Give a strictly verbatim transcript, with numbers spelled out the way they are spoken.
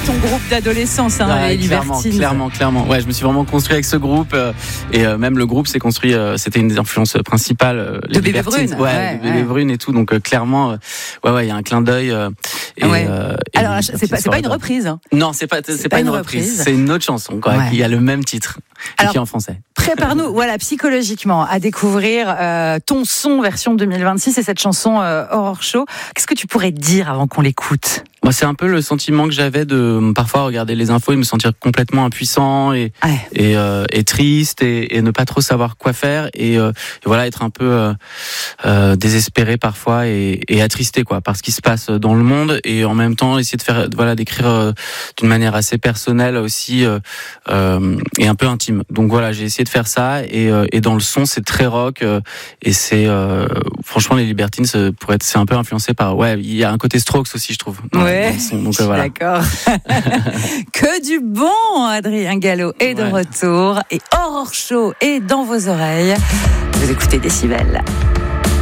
ton groupe d'adolescence, hein, ouais, les clairement, Libertines. clairement, clairement. Ouais, je me suis vraiment construit avec ce groupe euh, et euh, même le groupe s'est construit. Euh, c'était une des influences principales. Euh, les de Bébé Libertines. Brune. Ouais, ouais, de Bébé ouais. Brune et tout. Donc euh, clairement, euh, ouais, ouais, il y a un clin d'œil. Euh, et, Ouais. euh, et Alors, c'est pas, c'est pas une reprise. Hein. Non, c'est pas, c'est, c'est pas, pas une reprise. reprise. C'est une autre chanson, quoi, ouais. qui a le même titre, Alors, qui est en français. Prépare-nous, voilà, psychologiquement, à découvrir euh, ton son version deux mille vingt-six et cette chanson euh, Horror Show. Qu'est-ce que tu pourrais dire avant qu'on l'écoute ? Moi, c'est un peu le sentiment que j'avais de parfois regarder les infos et me sentir complètement impuissant et ouais. et, euh, et triste et, et ne pas trop savoir quoi faire et, euh, et voilà, être un peu euh, euh, désespéré parfois et, et attristé quoi par ce qui se passe dans le monde et en même temps essayer de faire voilà d'écrire euh, d'une manière assez personnelle aussi euh, euh, et un peu intime. Donc voilà, j'ai essayé de faire ça et, euh, et dans le son c'est très rock euh, et c'est euh, franchement les Libertines c'est, pour être c'est un peu influencé par ouais il y a un côté Strokes aussi je trouve. Ouais. Son, donc, euh, voilà. D'accord. Que du bon, Adrien Gallo est de ouais. retour et Horror Show est dans vos oreilles. Vous écoutez Décibel.